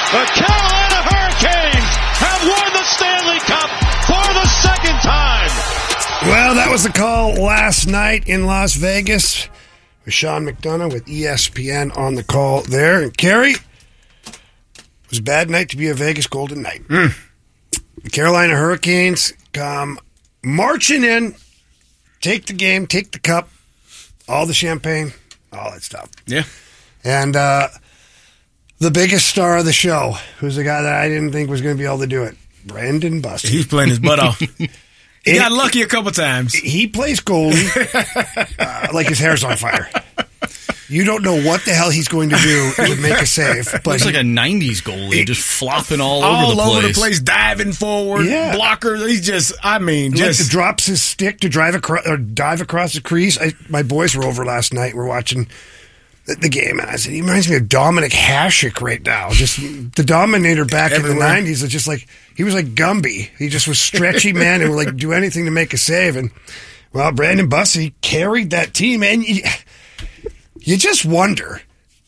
The Carolina Hurricanes have won the Stanley Cup for the second time. Well, that was the call last night in Las Vegas with Sean McDonough with ESPN on the call there. And Kerry, it was a bad night to be a Vegas Golden Knight. The Carolina Hurricanes come marching in, take the game, take the cup, all the champagne, all that stuff. Yeah. And the biggest star of the show, who's the guy that I didn't think was going to be able to do it, Brandon Bussi. He's playing his butt off. He got lucky a couple times. He plays goalie like his hair's on fire. You don't know what the hell he's going to do to make a save. But Looks like a 90s goalie, just flopping all over the place. Diving forward, blocker. He's just, just drops his stick to drive across or dive across the crease. My boys were over last night. We're watching the game, and I said, he reminds me of Dominic Hasek right now. Just the Dominator back in the 90s. It's just like, he was like Gumby. He just was stretchy, man, and would like do anything to make a save. And, well, Brandon Bussi carried that team, and you just wonder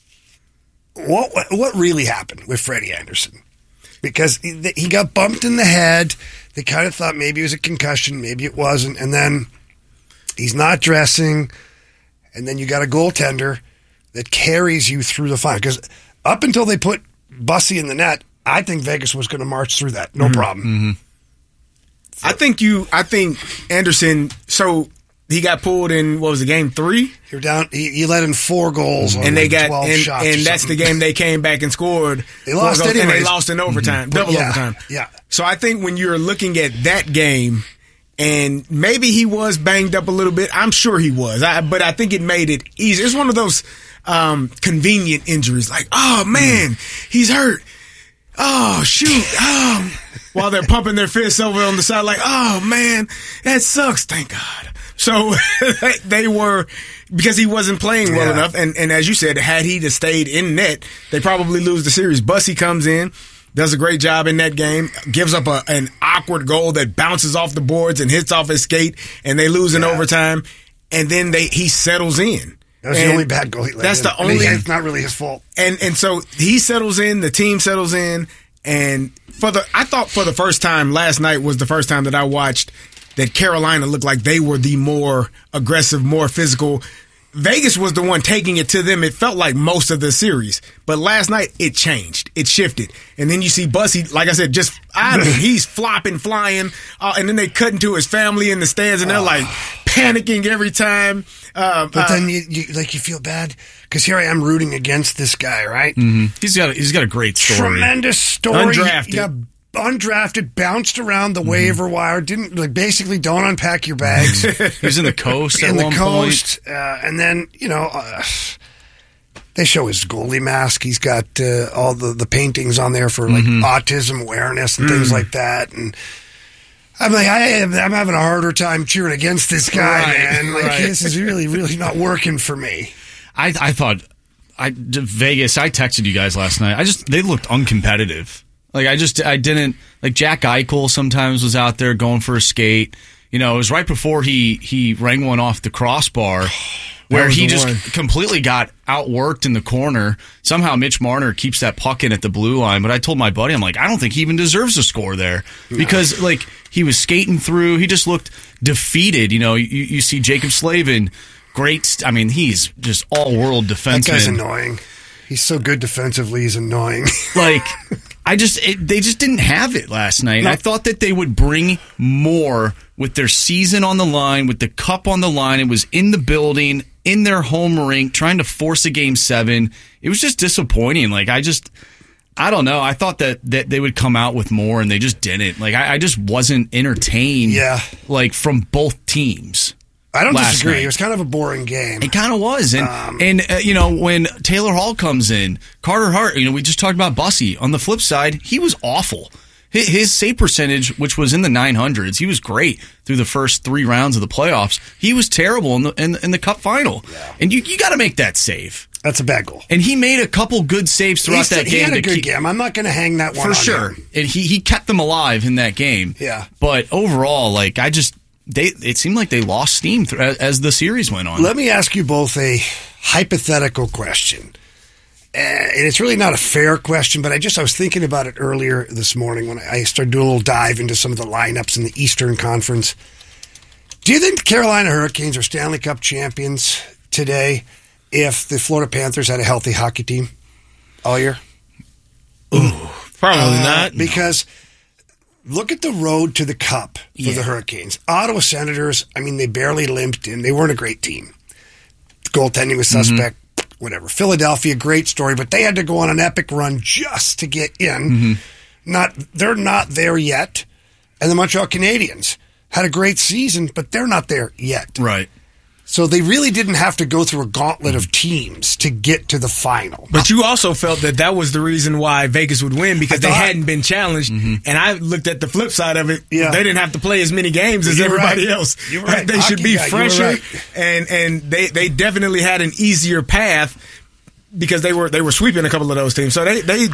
what really happened with Freddie Anderson. Because he got bumped in the head. They kind of thought maybe it was a concussion, maybe it wasn't, and then he's not dressing, and then you got a goaltender that carries you through the final. Because up until they put Bussi in the net, I think Vegas was going to march through that. No problem. Mm-hmm. So, I think Anderson, so he got pulled in, what was it, game 3? You're down. He let in 4 goals on 12 shots. And that's the game they came back and scored. They lost anyways. And they lost in overtime, double overtime. Yeah. So I think when you're looking at that game, and maybe he was banged up a little bit. I'm sure he was. But I think it made it easy. It's one of those convenient injuries. Like, oh, man, he's hurt. Oh, shoot. While they're pumping their fists over on the side like, oh, man, that sucks. Thank God. So they were, because he wasn't playing well enough. And as you said, had he just stayed in net, they probably lose the series. Bussi comes in, does a great job in that game, gives up an awkward goal that bounces off the boards and hits off his skate, and they lose in overtime. And then he settles in. That was the only bad goal he let in. It's not really his fault. And so he settles in, the team settles in, and I thought for the first time, last night was the first time that I watched that Carolina looked like they were the more aggressive, more physical. Vegas was the one taking it to them. It felt like most of the series. But last night, it changed. It shifted. And then you see Bussi, like I said, just out of it. He's flopping, flying. And then they cut into his family in the stands, and they're like panicking every time. But then you feel bad because here I am rooting against this guy, right? Mm-hmm. He's got a great story. Tremendous story. Undrafted. Undrafted, bounced around the waiver wire, didn't basically don't unpack your bags. He was in the Coast at one point. And then, they show his goalie mask. He's got all the paintings on there for like autism awareness and things like that. And I'm like, I'm having a harder time cheering against this guy, man. Like, this is really, really not working for me. I thought Vegas, I texted you guys last night. They looked uncompetitive. Like, I didn't, like, Jack Eichel sometimes was out there going for a skate. It was right before he rang one off the crossbar where he just completely got outworked in the corner. Somehow Mitch Marner keeps that puck in at the blue line. But I told my buddy, I'm like, I don't think he even deserves a score there. Because, like, he was skating through. He just looked defeated. You see Jacob Slavin, great. I mean, he's just all-world defenseman. That guy's annoying. He's so good defensively, he's annoying. Like, they just didn't have it last night. No. I thought that they would bring more with their season on the line, with the cup on the line. It was in the building, in their home rink, trying to force a Game 7. It was just disappointing. Like, I don't know. I thought that they would come out with more, and they just didn't. Like, I just wasn't entertained. Like, from both teams. I don't disagree. Night. It was kind of a boring game. It kind of was. And when Taylor Hall comes in, Carter Hart, we just talked about Bussi. On the flip side, he was awful. His save percentage, which was in the 900s, he was great through the first 3 rounds of the playoffs. He was terrible in the Cup final. Yeah. And you got to make that save. That's a bad goal. And he made a couple good saves throughout that game. He had a good game. I'm not going to hang that one for sure. Him. And he kept them alive in that game. Yeah. But overall, like, it seemed like they lost steam as the series went on. Let me ask you both a hypothetical question. And it's really not a fair question, but I was thinking about it earlier this morning when I started doing a little dive into some of the lineups in the Eastern Conference. Do you think the Carolina Hurricanes are Stanley Cup champions today if the Florida Panthers had a healthy hockey team all year? Ooh, probably not. Because look at the road to the Cup for the Hurricanes. Ottawa Senators, they barely limped in. They weren't a great team. The goaltending was suspect. Whatever. Philadelphia, great story, but they had to go on an epic run just to get in. They're not there yet. And the Montreal Canadiens had a great season, but they're not there yet. Right. So they really didn't have to go through a gauntlet of teams to get to the final. But you also felt that was the reason why Vegas would win, because they hadn't been challenged. And I looked at the flip side of it. Yeah. They didn't have to play as many games as everybody else. You're right. They should be fresher, right. and they definitely had an easier path because they were sweeping a couple of those teams. So it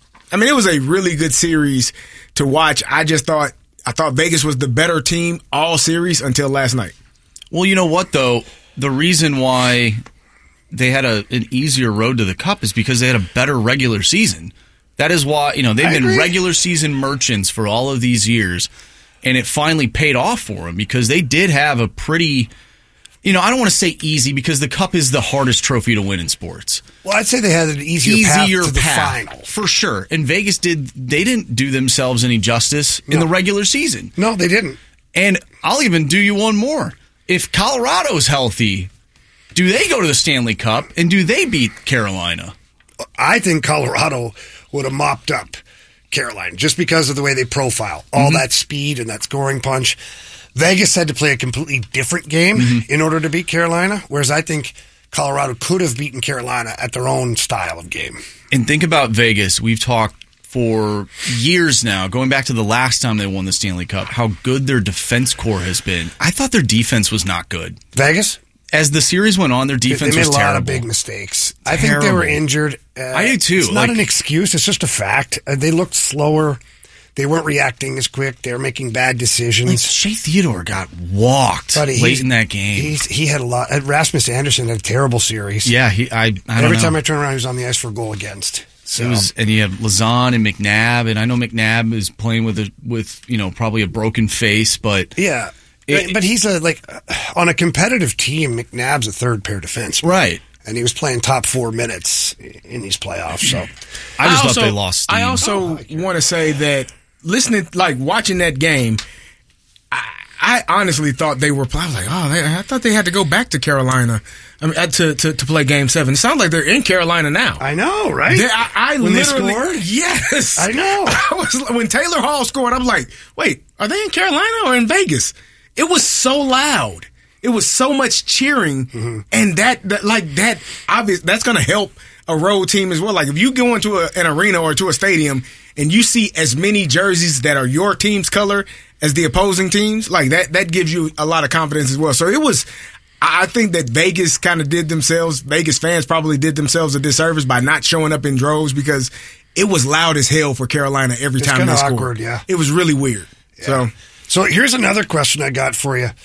was a really good series to watch. I thought Vegas was the better team all series until last night. Well, you know what, though? The reason why they had an easier road to the Cup is because they had a better regular season. That is why, they've been regular season merchants for all of these years, and it finally paid off for them because they did have a pretty, I don't want to say easy because the Cup is the hardest trophy to win in sports. Well, I'd say they had an easier path to the final. For sure. And Vegas didn't do themselves any justice in the regular season. No, they didn't. And I'll even do you one more. If Colorado's healthy, do they go to the Stanley Cup and do they beat Carolina? I think Colorado would have mopped up Carolina just because of the way they profile. All that speed and that scoring punch. Vegas had to play a completely different game in order to beat Carolina, whereas I think Colorado could have beaten Carolina at their own style of game. And think about Vegas. We've talked for years now, going back to the last time they won the Stanley Cup, how good their defense core has been. I thought their defense was not good. Vegas? As the series went on, their defense was terrible. They made a lot of big mistakes. I think they were injured. I do too. It's not an excuse. It's just a fact. They looked slower. They weren't reacting as quick. They were making bad decisions. Shea Theodore got walked late in that game. He had a lot. Rasmus Anderson had a terrible series. Yeah, I don't know. Every time I turn around, he was on the ice for a goal against. So. And you have Lazan and McNabb, and I know McNabb is playing with probably a broken face, but yeah, but he's on a competitive team. McNabb's a third pair defenseman, right? And he was playing top 4 minutes in these playoffs. So I thought they lost steam. I also want to say that watching that game, I honestly thought they were. I was like, I thought they had to go back to Carolina. To play Game 7. It sounds like they're in Carolina now. I know, right? When they scored? Yes. I know. When Taylor Hall scored, I'm like, wait, are they in Carolina or in Vegas? It was so loud. It was so much cheering. And that obvious, that's going to help a road team as well. Like if you go into an arena or to a stadium and you see as many jerseys that are your team's color as the opposing teams, like that gives you a lot of confidence as well. So I think that Vegas fans probably did themselves a disservice by not showing up in droves because it was loud as hell for Carolina every time they scored. Awkward, yeah. It was really weird. Yeah. So here's another question I got for you.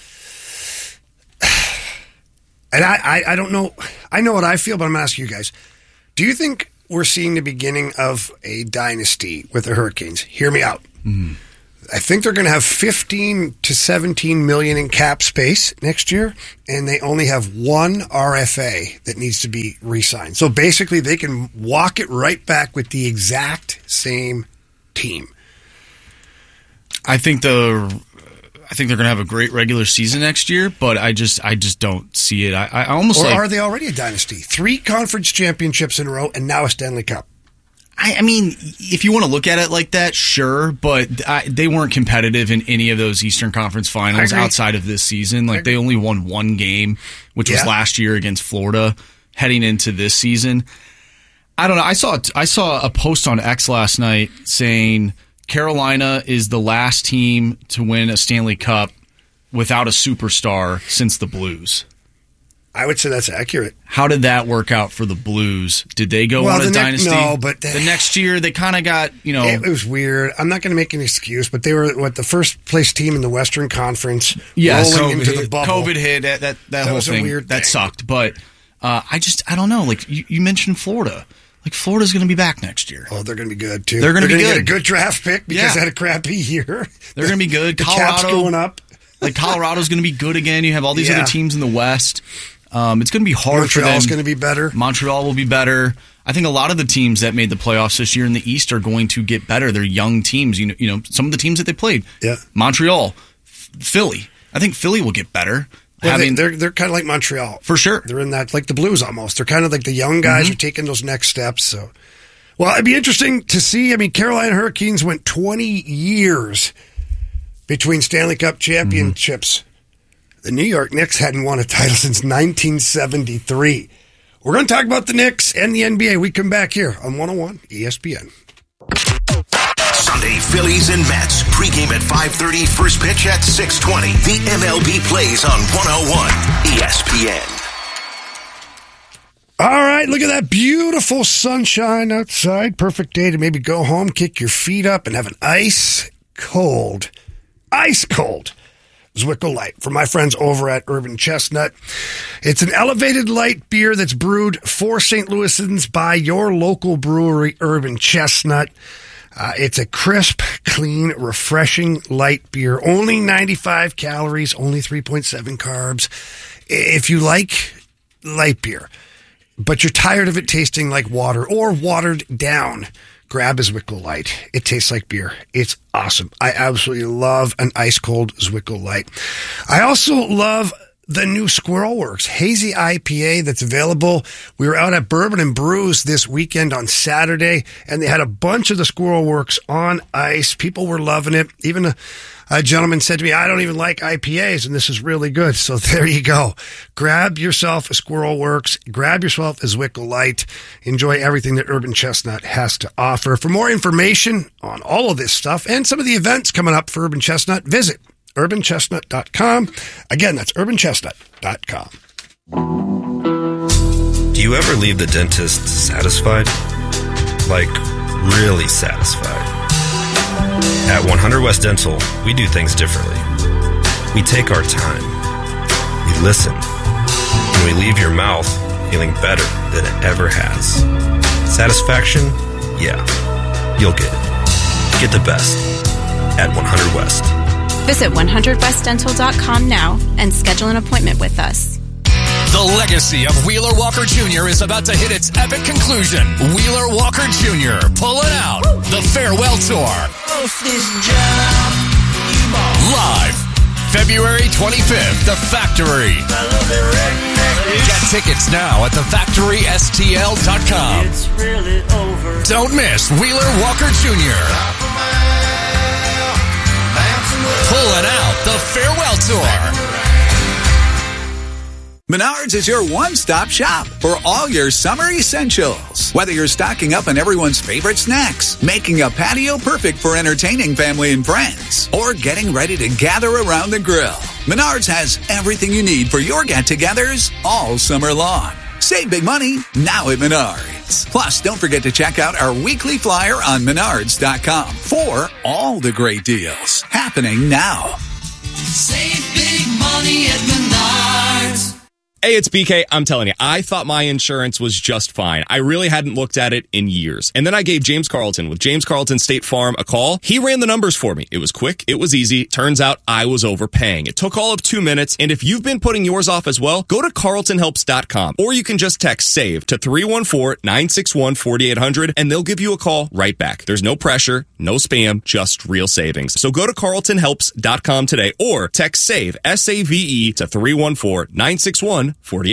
And I don't know. I know what I feel, but I'm going to ask you guys. Do you think we're seeing the beginning of a dynasty with the Hurricanes? Hear me out. I think they're going to have 15 to 17 million in cap space next year, and they only have one RFA that needs to be re-signed. So basically, they can walk it right back with the exact same team. I think they're going to have a great regular season next year, but I just don't see it. I almost are they already a dynasty? 3 conference championships in a row, and now a Stanley Cup. I mean, if you want to look at it like that, sure, but they weren't competitive in any of those Eastern Conference finals outside of this season. They only won 1 game, which was last year against Florida, heading into this season. I don't know. I saw a post on X last night saying Carolina is the last team to win a Stanley Cup without a superstar since the Blues. I would say that's accurate. How did that work out for the Blues? Did they go on a dynasty? No, but the next year they kind of got, It was weird. I'm not going to make an excuse, but they were the first place team in the Western Conference. Yes, rolling into the bubble. COVID hit. That whole was thing. A weird that thing. sucked. But I don't know. You mentioned Florida. Like, Florida's going to be back next year. Oh, they're going to be good, too. They're going to be good. Get a good draft pick because they had a crappy year. They're going to be good. The Colorado, cap's going up. Like, Colorado's going to be good again. You have all these other teams in the West. It's going to be hard for them. Montreal's going to be better. Montreal will be better. I think a lot of the teams that made the playoffs this year in the East are going to get better. They're young teams. You know, some of the teams that they played. Yeah. Montreal, Philly. I think Philly will get better. Well, they're kind of like Montreal. For sure. They're in that, like the Blues almost. They're kind of like the young guys are taking those next steps. So, well, it'd be interesting to see. I mean, Carolina Hurricanes went 20 years between Stanley Cup championships. The New York Knicks hadn't won a title since 1973. We're going to talk about the Knicks and the NBA. We come back here on 101 ESPN. Sunday, Phillies and Mets. Pregame at 5:30, first pitch at 6:20. The MLB plays on 101 ESPN. All right, look at that beautiful sunshine outside. Perfect day to maybe go home, kick your feet up, and have an ice cold Zwickau Light from my friends over at Urban Chestnut. It's an elevated light beer that's brewed for St. Louisans by your local brewery, Urban Chestnut. It's a crisp, clean, refreshing light beer. Only 95 calories, only 3.7 carbs. If you like light beer, but you're tired of it tasting like water or watered down, grab a Zwickau Light. It tastes like beer. It's awesome. I absolutely love an ice-cold Zwickau Light. I also love the new Squirrel Works Hazy IPA that's available. We were out at Bourbon and Brews this weekend on Saturday, and they had a bunch of the Squirrel Works on ice. People were loving it. Even a gentleman said to me, I don't even like IPAs, and this is really good. So there you go. Grab yourself a Squirrel Works. Grab yourself a Zwickau Light. Enjoy everything that Urban Chestnut has to offer. For more information on all of this stuff and some of the events coming up for Urban Chestnut, visit urbanchestnut.com. Again, that's urbanchestnut.com. Do you ever leave the dentist satisfied? Like, really satisfied? At 100 West Dental, we do things differently. We take our time. We listen. And we leave your mouth feeling better than it ever has. Satisfaction? Yeah. You'll get it. Get the best at 100 West. Visit 100westdental.com now and schedule an appointment with us. The legacy of Wheeler Walker Jr. is about to hit its epic conclusion. Wheeler Walker Jr. pulling out the Farewell Tour. Live, February 25th, The Factory. Get tickets now at thefactorystl.com. Don't miss Wheeler Walker Jr. pulling out the Farewell Tour. Menards is your one-stop shop for all your summer essentials. Whether you're stocking up on everyone's favorite snacks, making a patio perfect for entertaining family and friends, or getting ready to gather around the grill, Menards has everything you need for your get-togethers all summer long. Save big money now at Menards. Plus, don't forget to check out our weekly flyer on Menards.com for all the great deals happening now. Save big money at Menards. Hey, it's BK. I'm telling you, I thought my insurance was just fine. I really hadn't looked at it in years. And then I gave James Carlton with James Carlton State Farm a call. He ran the numbers for me. It was quick. It was easy. Turns out I was overpaying. It took all of 2 minutes. And if you've been putting yours off as well, go to carltonhelps.com. Or you can just text SAVE to 314-961-4800 and they'll give you a call right back. There's no pressure, no spam, just real savings. So go to carltonhelps.com today or text SAVE, S-A-V-E, to 314-961-4800.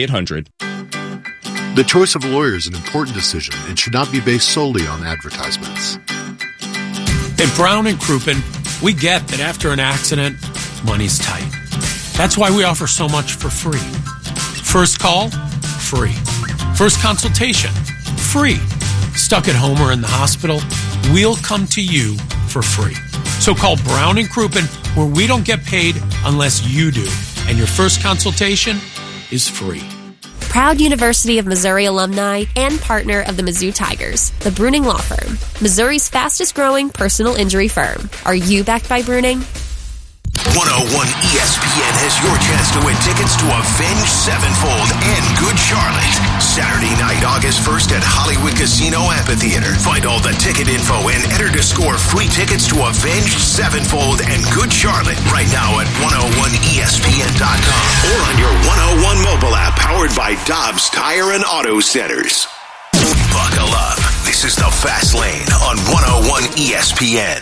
The choice of a lawyer is an important decision and should not be based solely on advertisements. At Brown and Crouppen, we get that after an accident, money's tight. That's why we offer so much for free. First call, free. First consultation, free. Stuck at home or in the hospital, we'll come to you for free. So call Brown and Crouppen, where we don't get paid unless you do. And your first consultation is free. Proud University of Missouri alumni and partner of the Mizzou Tigers, the Bruning Law Firm, Missouri's fastest growing personal injury firm. Are you backed by Bruning? 101 ESPN has your chance to win tickets to Avenged Sevenfold and Good Charlotte. Saturday night August 1st at Hollywood Casino Amphitheater. Find all the ticket info and enter to score free tickets to Avenged Sevenfold and Good Charlotte right now at 101ESPN.com or on your 101 mobile app powered by Dobbs Tire and Auto Centers. Buckle up. This is the Fast Lane on 101 ESPN.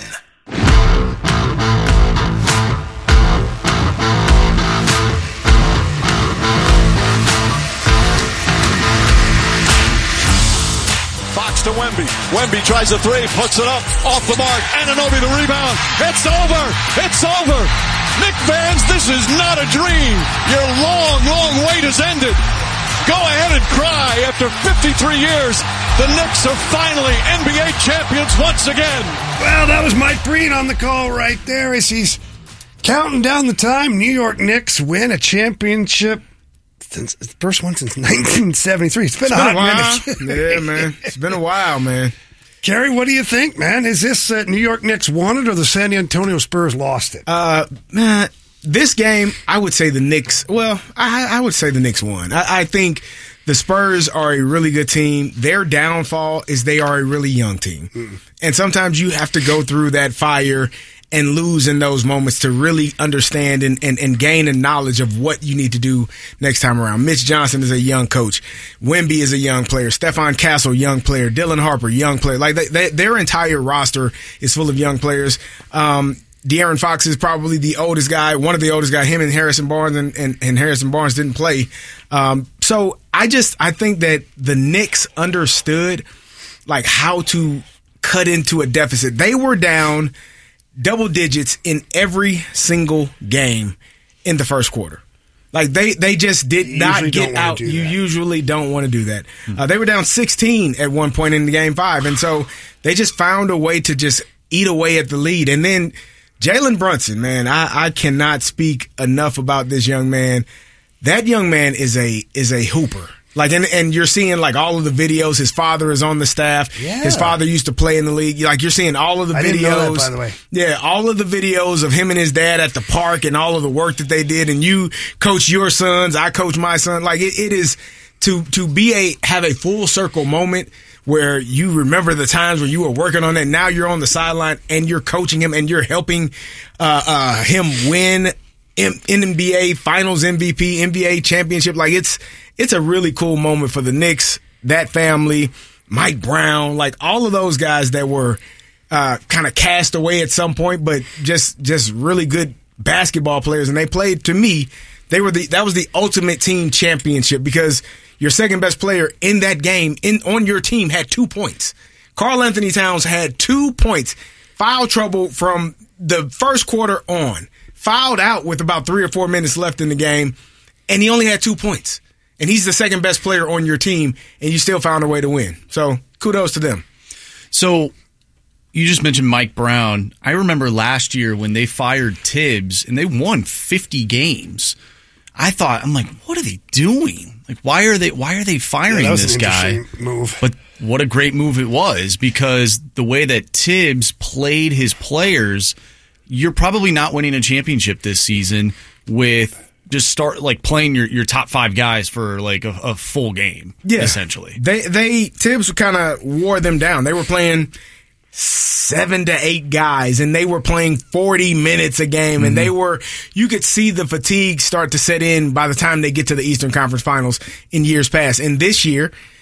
Fox to Wemby. Wemby tries a three, puts it up, off the mark. Anunoby the rebound. It's over. It's over. Nick Vans, this is not a dream. Your long, long wait has ended. Go ahead and cry. After 53 years, the Knicks are finally NBA champions once again. Well, that was Mike Breen on the call right there as he's counting down the time. New York Knicks win a championship. Since the first one since 1973. It's been a hot minute. Yeah, man. It's been a while, man. Kerry, what do you think, man? Is this New York Knicks won it or the San Antonio Spurs lost it? Man, this game, I would say the Knicks. Well, I would say the Knicks won. I think the Spurs are a really good team. Their downfall is they are a really young team. And sometimes you have to go through that fire and lose in those moments to really understand and gain a knowledge of what you need to do next time around. Mitch Johnson is a young coach. Wemby is a young player. Stephon Castle, young player. Dylan Harper, young player. Like their entire roster is full of young players. De'Aaron Fox is probably the oldest guy, one of the oldest guys. Him and Harrison Barnes, and Harrison Barnes didn't play. So I think that the Knicks understood like how to cut into a deficit. They were down double digits in every single game in the first quarter. Like they just did not get out. You usually don't want to do that. They were down 16 at one point in the game 5. And so they just found a way to just eat away at the lead. And then Jalen Brunson, man, I cannot speak enough about this young man. That young man is a hooper. Like, and you're seeing like all of the videos. His father is on the staff. Yeah. His father used to play in the league. Like, you're seeing all of the videos. I didn't know that, by the way. Yeah, all of the videos of him and his dad at the park and all of the work that they did. And you coach your sons. I coach my son. Like, it is to have a full circle moment where you remember the times where you were working on that. Now you're on the sideline and you're coaching him and you're helping him win NBA Finals MVP, NBA championship. Like, it's a really cool moment for the Knicks, that family, Mike Brown, like all of those guys that were kind of cast away at some point, but just really good basketball players. And they played, to me, that was the ultimate team championship because your second best player in that game on your team had 2 points. Karl Anthony Towns had 2 points. Foul trouble from the first quarter on. Fouled out with about 3 or 4 minutes left in the game, and he only had 2 points. And he's the second best player on your team, and you still found a way to win. So kudos to them. So you just mentioned Mike Brown. I remember last year when they fired Tibbs, and they won 50 games. I'm like, what are they doing? Like, why are they firing this guy? Move. But what a great move it was, because the way that Tibbs played his players, you're probably not winning a championship this season with just start like playing your top 5 guys for like a full game. Yeah, essentially. Tibbs kind of wore them down. They were playing 7 to 8 guys, and they were playing 40 minutes a game, and you could see the fatigue start to set in by the time they get to the Eastern Conference Finals in years past. And this year,